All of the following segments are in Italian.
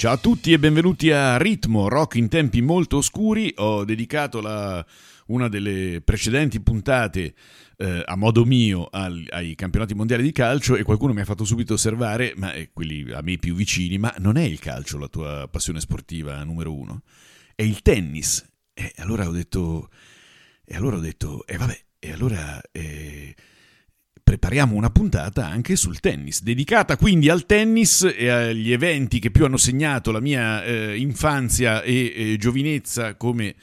Ciao a tutti e benvenuti a Ritmo, rock in tempi molto oscuri. Ho dedicato una delle precedenti puntate a modo mio ai campionati mondiali di calcio e qualcuno mi ha fatto subito osservare, ma quelli a me più vicini, ma non è il calcio la tua passione sportiva numero uno? È il tennis. E allora ho detto, prepariamo una puntata anche sul tennis, dedicata quindi al tennis e agli eventi che più hanno segnato la mia infanzia e giovinezza come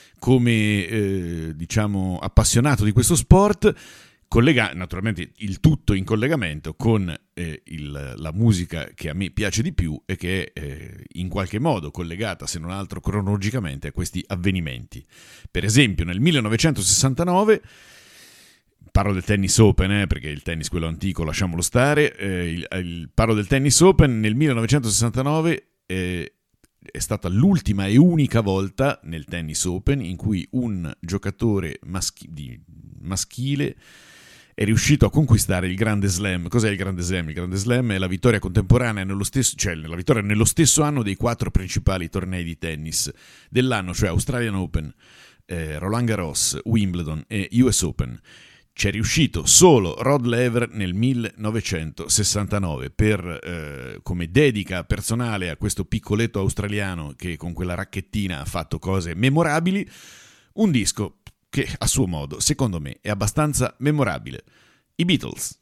diciamo appassionato di questo sport, naturalmente il tutto in collegamento con la musica che a me piace di più e che è in qualche modo collegata, se non altro cronologicamente, a questi avvenimenti. Per esempio nel 1969, parlo del tennis open, perché il tennis quello antico lasciamolo stare, parlo del tennis open nel 1969, è stata l'ultima e unica volta nel tennis open in cui un giocatore maschile è riuscito a conquistare il Grande Slam. Cos'è il Grande Slam? Il Grande Slam è la vittoria contemporanea la vittoria nello stesso anno dei 4 principali tornei di tennis dell'anno, cioè Australian Open, Roland Garros, Wimbledon e US Open. C'è riuscito solo Rod Laver nel 1969 come dedica personale a questo piccoletto australiano che con quella racchettina ha fatto cose memorabili, un disco che a suo modo, secondo me, è abbastanza memorabile. I Beatles.